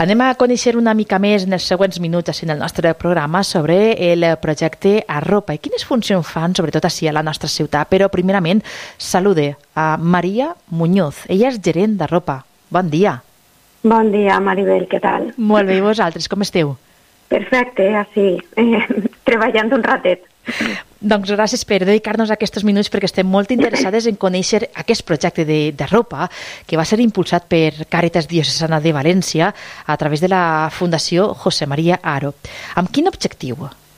Anem a conèixer una mica més en els següents minuts en el nostre programa sobre el projecte Arropa i quines funcions fan, sobretot així a la nostra ciutat. Però, primerament, salude a Maria Muñoz. Ella és gerent d'Arropa. Bon dia. Bon dia, Maribel, què tal? Molt bé, i vosaltres, com esteu? Perfecte, així, treballant un ratet. Doncs gràcies per dedicar-nos a aquests minuts perquè estem molt interessades en conèixer aquest projecte d'Arropa que va ser impulsat per Càritas Diocesana de València a través de la Fundació José María Aro. Amb quin objectiu?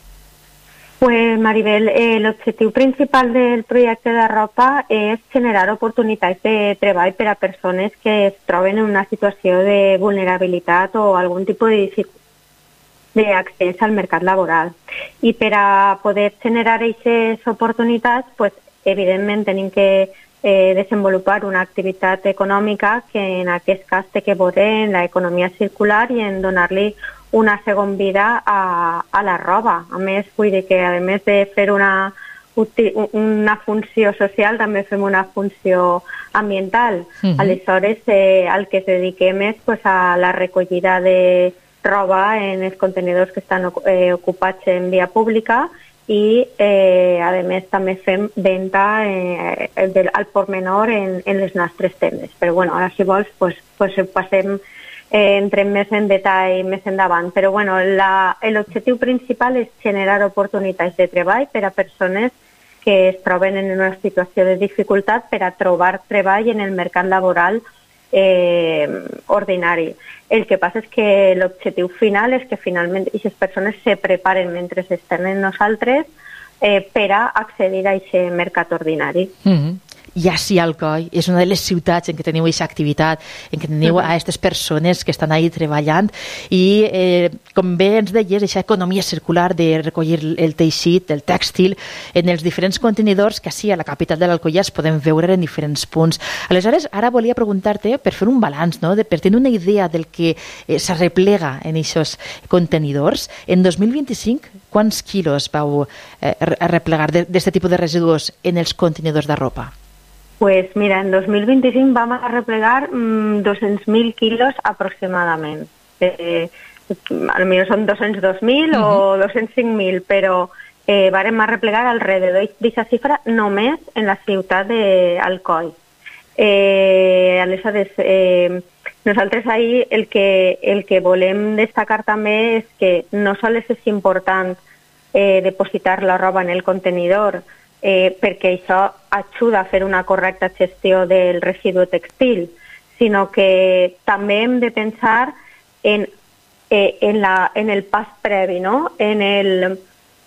Pues, Maribel, l'objectiu principal del projecte d'Arropa és generar oportunitats de treball per a persones que es troben en una situació de vulnerabilitat o algun tipus de dificultat d'accés al mercat laboral. I per a poder generar aquestes oportunitats, pues, evidentment tenim que desenvolupar una activitat econòmica que en aquest cas té que veure en l'economia circular i en donar-li una segona vida a la roba. A més, vull dir que a més de fer una funció social, també fem una funció ambiental. Aleshores, el que es dediquem és pues, a la recollida de roba en els contenidors que estan ocupats en via pública i, a més, també fem venda al pormenor en les nostres tendes. Però, bueno, ara, si vols, pues passem, entrem més en detall més endavant. Però, bueno, l'objectiu principal és generar oportunitats de treball per a persones que es troben en una situació de dificultat per a trobar treball en el mercat laboral ordinari. El que passa és que l'objectiu final és que finalment aquestes persones se preparen mentre estan en nosaltres per a accedir a aquest mercat ordinari. I així Alcoi és una de les ciutats en què teniu aquesta activitat, en què teniu a aquestes persones que estan ahí treballant i, com bé ens deies, aquesta economia circular de recollir el teixit, el tèxtil, en els diferents contenidors que així a la capital de l'Alcoià es poden veure en diferents punts. Aleshores, ara volia preguntar-te, per fer un balanç, no? Per tenir una idea del que s'arreplega en aquests contenidors, en 2025, quants quilos vau arreplegar d'aquest tipus de residus en els contenidors de ropa? Pues mira, en 2025 vam arreplegar 200.000 quilos aproximadament. Potser són 202.000 o 205.000, però vàrem arreplegar alrededor d'aquesta xifra només en la ciutat d'Alcoi. Aleshores, nosaltres ahí el que volem destacar també és que no sols és important depositar la roba en el contenidor, perquè això ajuda a fer una correcta gestió del residu tèxtil, sinó que també hem de pensar en el pas previ, no? En el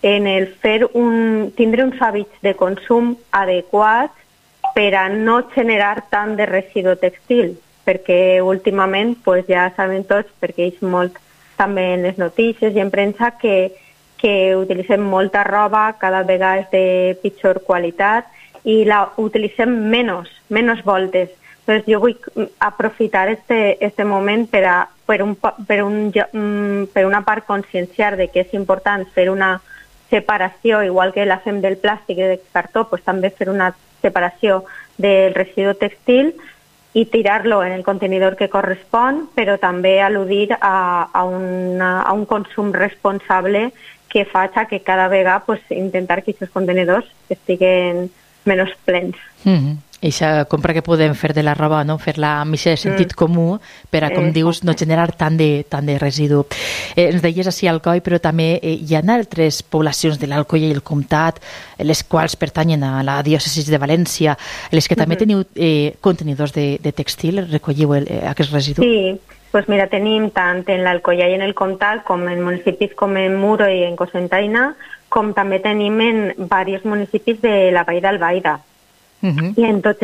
tindre uns hàbits de consum adequats per a no generar tant de residu tèxtil, perquè últimament pues, ja sabem tots, perquè és molt també en les notícies i en premsa que utilitzem molta roba, cada vegada és de pitjor qualitat i la utilitzem menys voltes. Doncs jo vull aprofitar este moment per una part conscienciar de que és important fer una separació, igual que la fem del plàstic i del cartó, pues també fer una separació del residu tèxtil i tirar-lo en el contenidor que correspon, però també al·ludir a un consum responsable que faci que cada vegada pues, intentar que aquests contenidors estiguen menys plens. Eixa compra que podem fer de la roba, no? Fer-la amb aquest sentit comú per a, com dius, no generar tant de residu. Ens deies així Alcoi, però també hi ha altres poblacions de l'Alcoià i el Comtat, les quals pertanyen a la diòcesi de València, les que també teniu contenidors de tèxtil, recolliu aquest residu? Sí, pues mira, tenim tant en l'Alcoià i en el Comtat com en municipis com en Muro i en Cocentaina, com també tenim en diversos municipis de la Vall d'Albaida. I en tots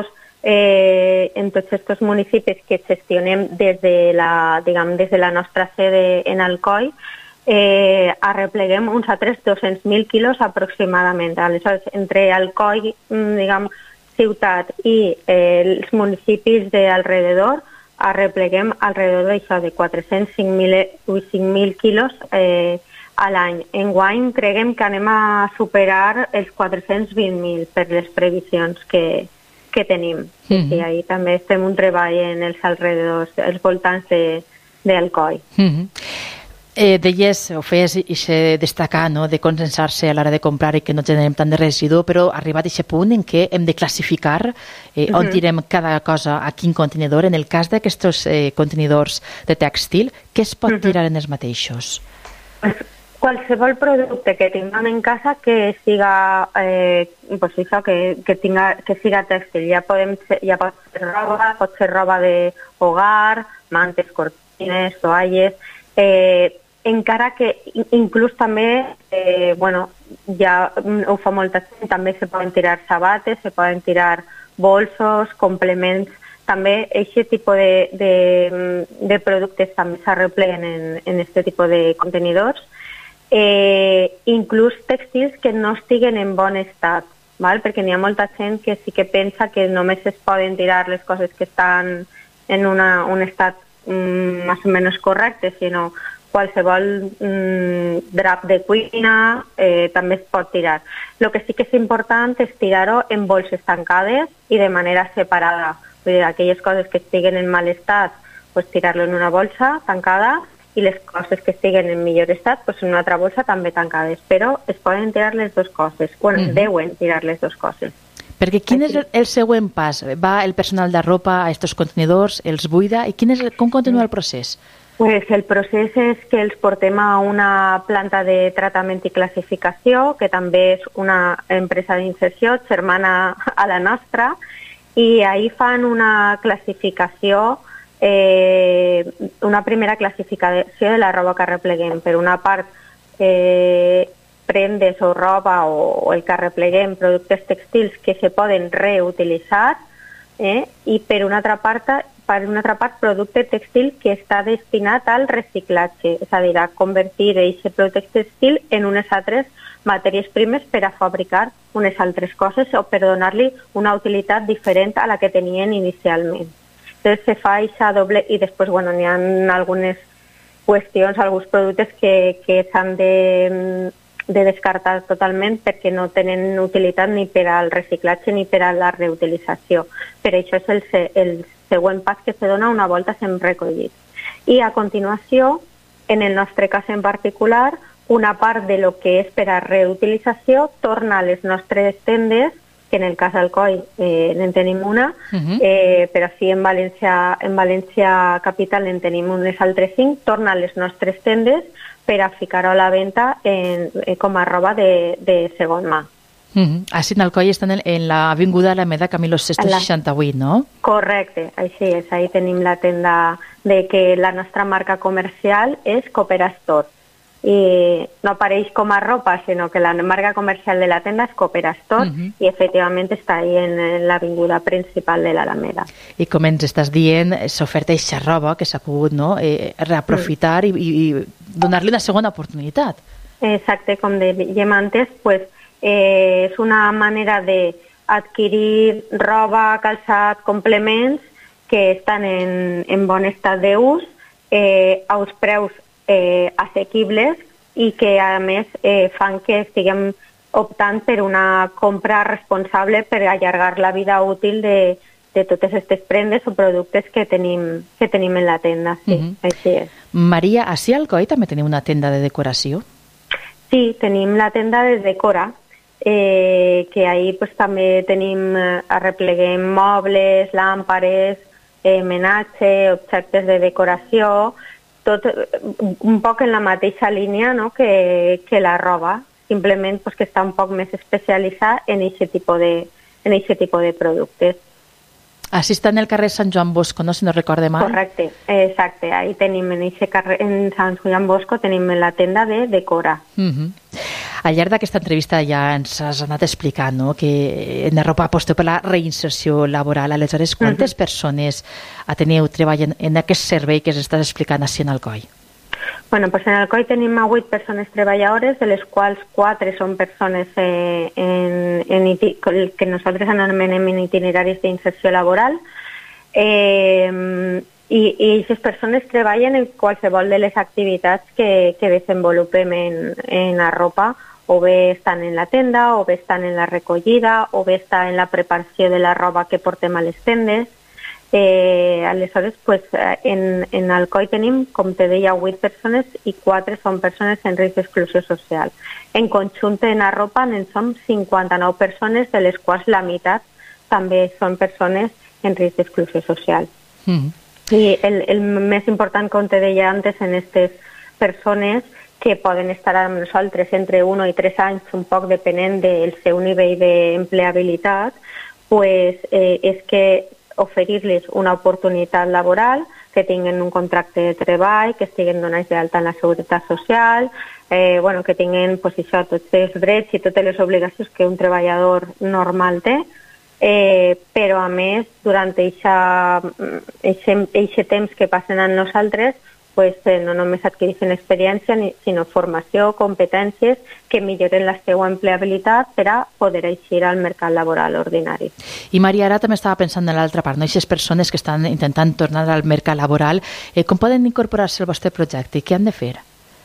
estos municipis que gestionem des de la nostra sede en Alcoi, arrepleguem uns altres 200.000 quilos aproximadament. Aleshores, entre Alcoi, ciutat i els municipis d'alrededor, arrepleguem alrededor d'això de 405.000 quilos a l'any. Enguany creguem que anem a superar els 420.000 per les previsions que tenim. I ahí també estem un treball en els alrededors, els voltants d'Alcoi. Deies, o feies destacar, no?, de consensar-se a l'hora de comprar i que no generem tant de residu, però arribat a aquest punt en què hem de classificar on tirem cada cosa a quin contenidor. En el cas d'aquests contenidors de tèxtil, què es pot tirar en els mateixos? Qualsevol producte que tinguem en casa que siga pues això, que siga tèxtil. Ja pot ser roba d'hogar, mantes, cortines, toalles, encara que inclús també, ja ho fa molta gent, també se poden tirar sabates, se poden tirar bolsos, complements, també aquest tipus de productes també s'arrepleguen en aquest tipus de contenidors, inclús tèxtils que no estiguen en bon estat, val? Perquè n'hi ha molta gent que sí que pensa que només es poden tirar les coses que estan en un estat més o menys correcte, sinó qualsevol drap de cuina també es pot tirar. El que sí que és important és tirar-ho en bolses tancades i de manera separada. Vull dir, aquelles coses que estiguen en mal estat, pues tirar-lo en una bolsa tancada, i les coses que estiguen en millor estat, pues en una altra bolsa també tancades. Però es poden tirar les dues coses, quan es deuen tirar les dues coses. Perquè quin és el següent pas? Va el personal de ropa a aquests contenidors, els buida, i com continua el procés? Pues el procés és que els portem a una planta de tractament i classificació, que també és una empresa d'inserció germana a la nostra, i ahí fan una classificació, una primera classificació de la roba que arrepleguem. Per una part, prendes o roba o el que arrepleguem, productes textils que se poden reutilitzar, i per una altra part producte textil que està destinat al reciclatge, és a dir, a convertir aquest producte textil en unes altres matèries primes per a fabricar unes altres coses o per donar-li una utilitat diferent a la que tenien inicialment. Entonces se fa aquesta doble, i després n'hi ha algunes qüestions, alguns productes que s'han de descartar totalment perquè no tenen utilitat ni per al reciclatge ni per a la reutilització. Per això és el següent pas que se dona una volta s'hem recollit. I a continuació, en el nostre cas en particular, una part de lo que és per a reutilització torna a les nostres tendes, que en el cas d'Alcoi en tenim una, però sí en València Capital en tenim unes altres 5, torna a les nostres tendes per a ficar-ho a la venda com a roba de segon mà. Així en Alcoi estan en l'Avinguda Alameda Camilo VI 68, no? Correcte, així és. Ahí tenim la tenda de que la nostra marca comercial és Coopera Store. I no apareix com a ropa, sinó que la marca comercial de la tenda és Coopera Store i efectivament està ahí en l'avinguda principal de l'Alameda. I com ens estàs dient, s'oferta aquesta roba que s'ha pogut reaprofitar i donar-li una segona oportunitat. Exacte, com dèiem antes, pues, és una manera d'adquirir roba, calçat, complements que estan en bon estat d'ús, a uns preus assequibles i que a més fan que estiguem optant per una compra responsable per allargar la vida útil de totes aquestes prendes o productes que tenim en la tenda. Sí, així és. Maria, a Alcoi també teniu una tenda de decoració? Sí, tenim la tenda de Decora, que ahí pues, també tenim, arrepleguem mobles, làmpares, menatge, objectes de decoració, tot un poc en la mateixa línia, no?, que la roba, simplement pues, que està un poc més especialitzada en aquest tipus de productes. Així està en el carrer Sant Joan Bosco, no?, si no recorde mal. Correcte, exacte. Ahí tenim en aquest carrer, en Sant Joan Bosco, tenim la tenda de Decora. Al llarg d'aquesta entrevista ja ens has anat explicant, no?, que en Arropa aposteu per la reinserció laboral. Aleshores, quantes persones teniu treballant en aquest servei que ens estàs explicant així en Alcoi? Bueno, pues en Alcoi tenim 8 persones treballadores, de les quals 4 són persones que nosaltres anomenem en itineraris d'inserció laboral, i aquestes persones treballen en qualsevol de les activitats que desenvolupem en Arropa, o bé estan en la tenda, o bé estan en la recollida, o bé estan en la preparació de la roba que portem a les tendes. Aleshores, en el COI tenim, com te deia, 8 persones i 4 són persones en risc d'exclusió social. En conjunt, en Arropa en som 59 persones, de les quals la meitat també són persones en risc d'exclusió social. I el més important, com te deia antes, en aquestes persones que poden estar amb nosaltres entre 1 i 3 anys, un poc depenent del seu nivell d'empleabilitat, és que oferir-los una oportunitat laboral, que tinguin un contracte de treball, que estiguen donats d'alta en la Seguretat Social, que tinguin tots els drets i totes les obligacions que un treballador normal té, però a més, durant aquest temps que passen amb nosaltres, no només adquireixen experiència, sinó formació, competències que milloren la seva empleabilitat per a poder eixir al mercat laboral ordinari. I Maria, ara també estava pensant en l'altra part, aquestes persones que estan intentant tornar al mercat laboral, com poden incorporar-se al vostre projecte i què han de fer?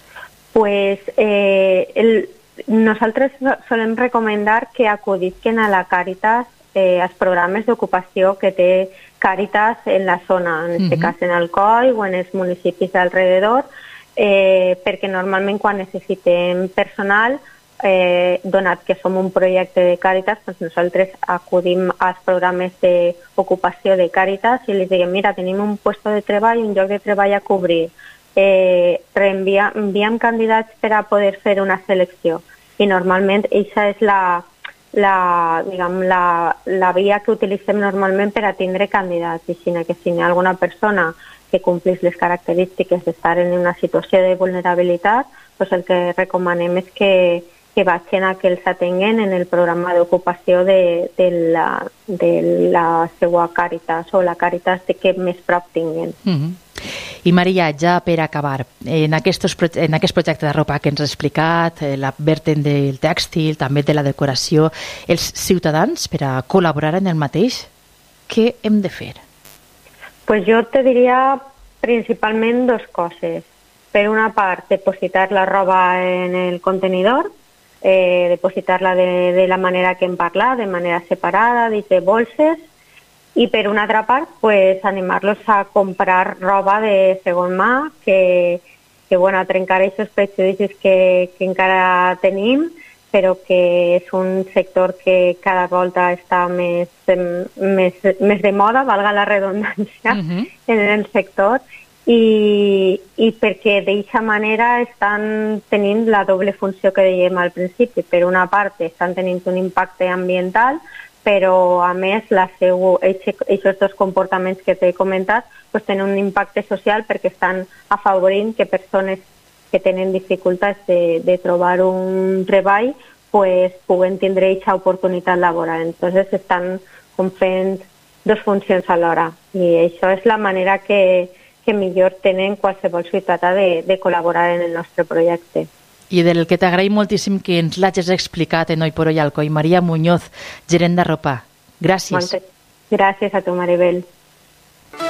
Nosaltres solem recomendar que acudisquen a la Càritas, als programes d'ocupació que té Càritas en la zona, en aquest cas en Alcoi o en els municipis d'alrededor, perquè normalment quan necessitem personal, donat que som un projecte de Càritas, nosaltres acudim als programes d'ocupació de Càritas i els diguem, mira, tenim un lloc de treball, un lloc de treball a cobrir, enviem candidats per a poder fer una selecció i normalment aquesta és la via que utilitzem normalment per a tindre candidats, i que si hi ha alguna persona que complís les característiques d'estar en una situació de vulnerabilitat, el que recomanem és que vagin a que els atenguen en el programa d'ocupació de la seva Càritas o la Càritas que més prop tinguin. I Maria, ja per acabar, en aquest projecte de ropa que ens has explicat, la vertent del tèxtil, també de la decoració, els ciutadans, per a col·laborar en el mateix, què hem de fer? Jo te diria principalment 2 coses. Per una part, depositar la roba en el contenidor, depositar-la de la manera que hem parlat, de manera separada, dins de bolses, i per una altra part, animar-los a comprar roba de segon mà, que a trencar aquests prejudicis que encara tenim, però que és un sector que cada volta està més de moda, valga la redundància, en el sector, i perquè d'aquesta manera estan tenint la doble funció que dèiem al principi. Per una part, estan tenint un impacte ambiental, però a més aquests 2 comportaments que t'he comentat tenen un impacte social perquè estan afavorint que persones que tenen dificultats de trobar un treball puguen tindre aquesta oportunitat laboral. Entonces estan fent 2 funcions alhora i això és la manera que millor tenen qualsevol ciutadà de col·laborar en el nostre projecte. I del que t'agraïm moltíssim que ens l'hagis explicat en Hoy por Hoy Alcoi. Maria Muñoz, gerent d'Arropa. Gràcies. Gràcies a tu, Maribel.